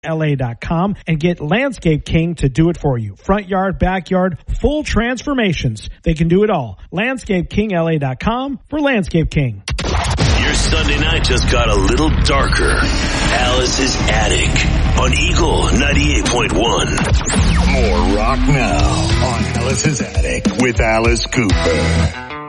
LA.com and get Landscape King to do it for you. Front yard, backyard, full transformations. They can do it all. LandscapeKingLA.com for Landscape King. Your Sunday night just got a little darker. Alice's Attic on Eagle 98.1. More rock now on Alice's Attic with Alice Cooper.